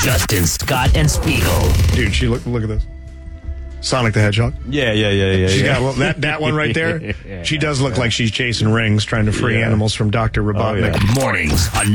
Justin, Scott, and Spiegel. Dude, look at this. Sonic the Hedgehog. Yeah. She's got that one right there. She does look like she's chasing rings, trying to free animals from Dr. Robotnik. Mornings on